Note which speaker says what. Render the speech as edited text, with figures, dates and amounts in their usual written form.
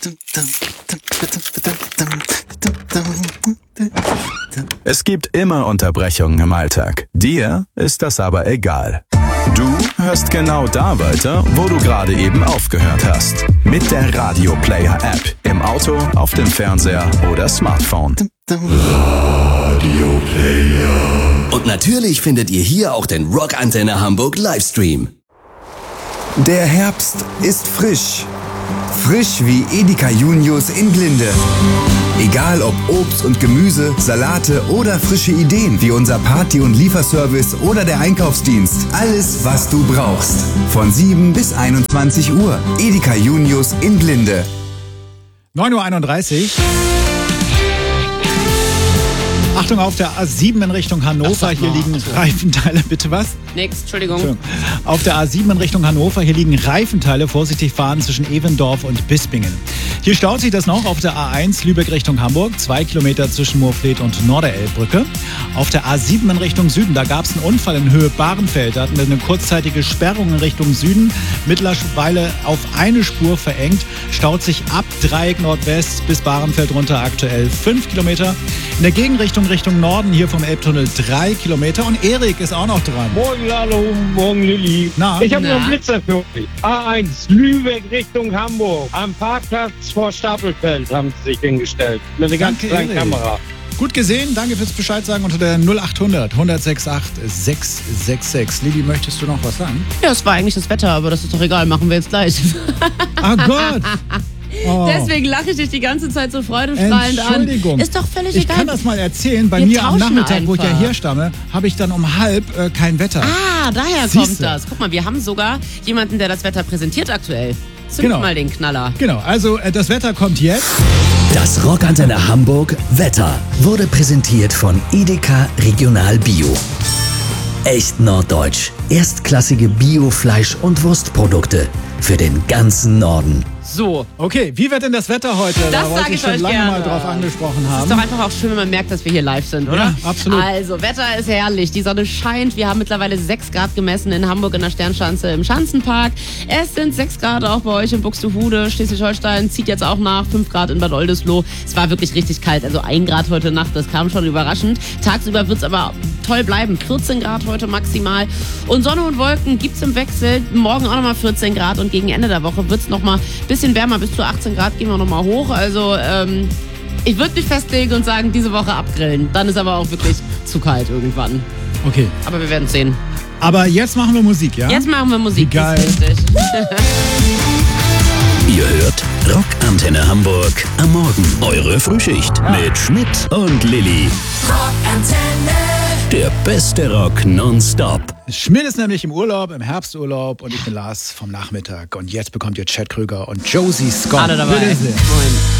Speaker 1: Es gibt immer Unterbrechungen im Alltag. Dir ist das aber egal. Du hörst genau da weiter, wo du gerade eben aufgehört hast. Mit der Radio Player App. Im Auto, auf dem Fernseher oder Smartphone.
Speaker 2: Radio Player.
Speaker 3: Und natürlich findet ihr hier auch den Rock Antenne Hamburg Livestream.
Speaker 4: Der Herbst ist frisch. Frisch wie Edeka Junius in Glinde. Egal ob Obst und Gemüse, Salate oder frische Ideen wie unser Party- und Lieferservice oder der Einkaufsdienst. Alles, was du brauchst. Von 7 bis 21 Uhr. Edeka Junius in Glinde.
Speaker 5: 9.31 Uhr. Achtung, auf der A7 in Richtung Hannover, hier liegen Reifenteile. Bitte was?
Speaker 6: Nix, Entschuldigung.
Speaker 5: Auf der A7 in Richtung Hannover, hier liegen Reifenteile. Vorsichtig fahren zwischen Evendorf und Bispingen. Hier staut sich das noch auf der A1 Lübeck Richtung Hamburg. 2 Kilometer zwischen Moorfleet und Norderelbbrücke. Auf der A7 in Richtung Süden, da gab es einen Unfall in Höhe Bahrenfeld. Da hatten wir eine kurzzeitige Sperrung in Richtung Süden. Mittlerweile auf eine Spur verengt. Staut sich ab Dreieck Nordwest bis Bahrenfeld runter aktuell 5 Kilometer. In der Gegenrichtung Richtung Norden hier vom Elbtunnel 3 Kilometer. Und Erik ist auch noch dran.
Speaker 7: Morgen Lalo, morgen Lilly. Ich habe noch einen Blitzer für euch. A1 Lübeck Richtung Hamburg. Am Parkplatz vor Stapelfeld haben sie sich hingestellt. Mit einer ganz kleinen Kamera.
Speaker 5: Gut gesehen, danke fürs Bescheid sagen unter der 0800 106.8 666. Lili, möchtest du noch was sagen?
Speaker 6: Ja, es war eigentlich das Wetter, aber das ist doch egal, machen wir jetzt gleich.
Speaker 5: Ah Gott! Oh.
Speaker 6: Deswegen lache ich dich die ganze Zeit so freudestrahlend an.
Speaker 5: Entschuldigung.
Speaker 6: Ist doch völlig egal.
Speaker 5: Ich kann das mal erzählen. Bei mir am Nachmittag, wo ich ja herstamme, habe ich dann um 12:30 kein Wetter.
Speaker 6: Ah, daher kommt das. Guck mal, wir haben sogar jemanden, der das Wetter präsentiert aktuell. Zünd mal den Knaller.
Speaker 5: Genau, also das Wetter kommt jetzt.
Speaker 3: Das Rock Antenne Hamburg Wetter wurde präsentiert von Edeka Regional Bio. Echt norddeutsch. Erstklassige Bio-Fleisch- und Wurstprodukte für den ganzen Norden.
Speaker 6: So.
Speaker 5: Okay, wie wird denn das Wetter heute?
Speaker 6: Das
Speaker 5: da wollte ich schon lange
Speaker 6: gerne.
Speaker 5: mal drauf angesprochen haben.
Speaker 6: Es ist doch einfach auch schön, wenn man merkt, dass wir hier live sind, oder?
Speaker 5: Ja, absolut.
Speaker 6: Also, Wetter ist herrlich, die Sonne scheint. Wir haben mittlerweile 6 Grad gemessen in Hamburg in der Sternschanze im Schanzenpark. Es sind 6 Grad auch bei euch in Buxtehude. Schleswig-Holstein zieht jetzt auch nach. 5 Grad in Bad Oldesloe. Es war wirklich richtig kalt, also 1 Grad heute Nacht, das kam schon überraschend. Tagsüber wird es aber toll bleiben. 14 Grad heute maximal. Und Sonne und Wolken gibt es im Wechsel. Morgen auch nochmal 14 Grad und gegen Ende der Woche wird es nochmal ein bisschen wärmer. Bis zu 18 Grad gehen wir nochmal hoch. Also ich würde mich festlegen und sagen, diese Woche abgrillen. Dann ist aber auch wirklich zu kalt irgendwann.
Speaker 5: Okay.
Speaker 6: Aber wir werden es sehen.
Speaker 5: Aber jetzt machen wir Musik, ja?
Speaker 6: Jetzt machen wir Musik.
Speaker 5: Wie geil.
Speaker 6: Das ist richtig.
Speaker 3: Ihr hört Rock Antenne Hamburg am Morgen. Eure Frühschicht mit Schmidt und Lilly.
Speaker 8: Rock Antenne.
Speaker 3: Der beste Rock nonstop.
Speaker 5: Schmidt ist nämlich im Urlaub, im Herbsturlaub und ich bin Lars vom Nachmittag. Und jetzt bekommt ihr Chad Krüger und Josie Scott.
Speaker 6: Alle dabei.
Speaker 5: Bitte sehr.
Speaker 6: Moin.